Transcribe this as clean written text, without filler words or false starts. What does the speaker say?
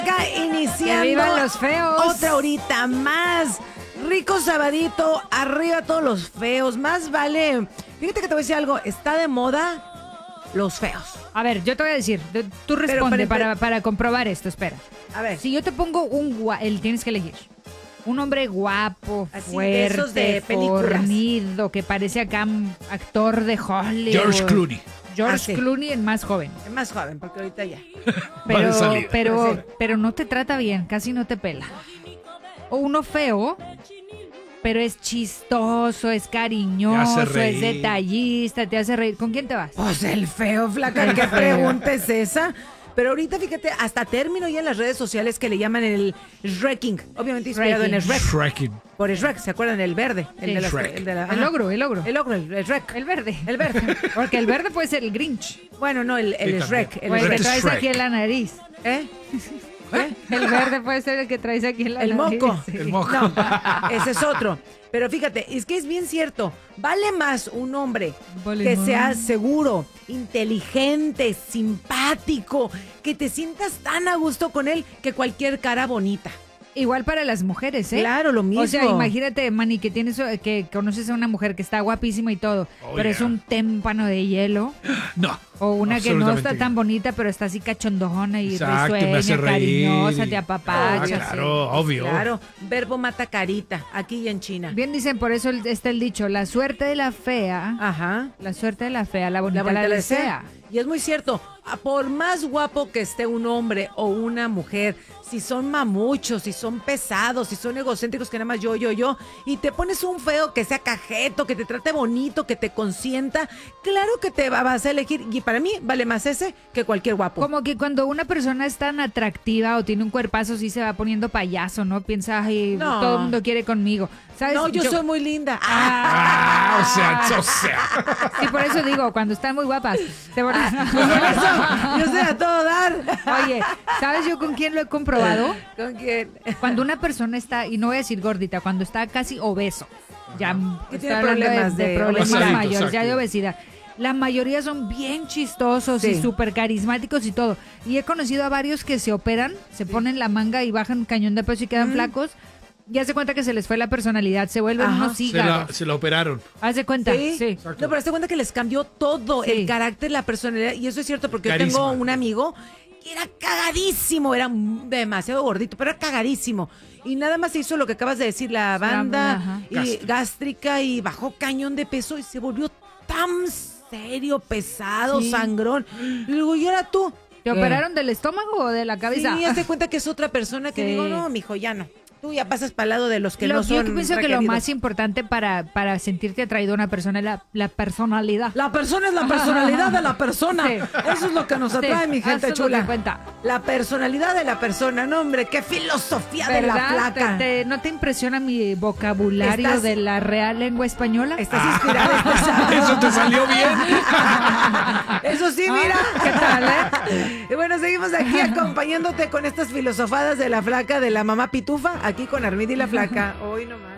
Iniciando ¡Que vivan los feos! otra horita más. Rico sabadito, arriba todos los feos. Más vale. Fíjate que te voy a decir algo. Está de moda los feos. A ver, yo te voy a decir. Tú responde para comprobar esto. Espera. A ver. Si yo te pongo tienes que elegir. Un hombre guapo, Así, de esos fuerte, de películas. fornido, que parece acá un actor de Hollywood. George Clooney. George Clooney, el más joven. Es más joven, porque ahorita ya. Va de salida. Pero no te trata bien, casi no te pela. O uno feo, pero es chistoso, es cariñoso, es detallista, te hace reír. ¿Con quién te vas? Pues el feo, flaca, ¿qué pregunta es esa? Pero ahorita, fíjate, hasta término ya en las redes sociales que le llaman el Shreking. Obviamente inspirado en el Shrek. Shreking. Por el Shrek, ¿se acuerdan? El verde. El de la, Shrek. el de la- El ajá. ogro. El ogro, el Shrek. El verde. El verde. Porque el verde puede ser el Grinch. Bueno, no, el Sí, Shrek. también. O el El que Shrek. traes Shrek. aquí en la nariz. ¿Eh? El verde puede ser el que traes aquí en la El nariz. moco. Sí. El moco. No, ese es otro. Pero fíjate, es que es bien cierto. Vale más un hombre Vale que más. sea seguro, inteligente, simpático, que te sientas tan a gusto con él que cualquier cara bonita. Igual para las mujeres, ¿eh? Claro, lo mismo. O sea, imagínate, Manny, que conoces a una mujer que está guapísima y todo, Oh, pero es yeah. un témpano de hielo. No. O una que no está absolutamente. tan bonita, pero está así cachondojona y Exacto, me hace risueña, reír. cariñosa, te apapacha. Claro, obvio. Claro, verbo mata carita, aquí y en China. Bien dicen, por eso está el dicho, la suerte de la fea, Ajá. la suerte de la fea, la bonita La bonita la la desea. desea. Y es muy cierto, por más guapo que esté un hombre o una mujer, si son mamuchos, si son pesados, si son egocéntricos, que nada más yo, y te pones un feo que sea cajeto, que te trate bonito, que te consienta, claro que te vas a elegir. Y para mí vale más ese que cualquier guapo. Como que cuando una persona es tan atractiva o tiene un cuerpazo, sí se va poniendo payaso, ¿no? Piensa, ay, No. todo el mundo quiere conmigo. ¿Sabes? No, yo soy muy linda. O sea. Sí, por eso digo, cuando están muy guapas. Por eso, yo sé a todo dar. Oye, ¿sabes yo con quién lo he comprobado? ¿Con quién? Cuando una persona está, y no voy a decir gordita, cuando está casi obeso, ya Que estoy tiene hablando problemas de de problemas obesidad. mayores, ya Exacto. de obesidad. La mayoría son bien chistosos y Sí. súper carismáticos y todo. Y he conocido a varios que se operan, se ponen la manga y bajan un cañón de peso y quedan flacos. Y hace cuenta que se les fue la personalidad, se vuelven Ajá. unos hígados. Se la operaron. Hace cuenta, Sí. sí. No, pero hazte cuenta que les cambió todo, Sí. el carácter, la personalidad. Y eso es cierto porque yo Carisma. tengo un amigo que era cagadísimo, era demasiado gordito, pero era cagadísimo. Y nada más se hizo lo que acabas de decir, la banda ajá. y gástrica y bajó cañón de peso y se volvió tan serio, pesado, Sí. sangrón. Y digo, ¿y ahora tú? ¿Te operaron del estómago o de la cabeza? Sí, hazte cuenta que es otra persona que Sí. digo, no, mijo, ya no. Tú ya pasas para el lado de los que Yo no son pienso que lo requeridos. más importante para sentirte atraído a una persona es la personalidad. La persona es la personalidad de la persona. Sí. Eso es lo que nos atrae, Sí, mi gente eso es lo chula. que cuenta. La personalidad de la persona. No, hombre, qué filosofía de la ¿Verdad? placa. ¿No te impresiona mi vocabulario Estás- de la real lengua española? Estás inspirada este sábado. Eso te salió bien. Eso sí, mira. ¿Qué tal, Y bueno, seguimos aquí acompañándote con estas filosofadas de la flaca, de la mamá pitufa, aquí con Armida y la flaca. Hoy nomás.